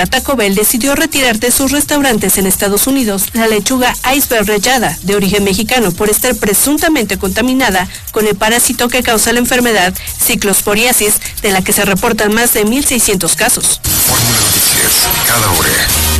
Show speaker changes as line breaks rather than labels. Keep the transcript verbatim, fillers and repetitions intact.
Taco Bell decidió retirar de sus restaurantes en Estados Unidos la lechuga iceberg rallada, de origen mexicano, por estar presuntamente contaminada con el parásito que causa la enfermedad ciclosporiasis, de la que se reportan más de mil seiscientos casos.
Fórmula Noticias, cada hora.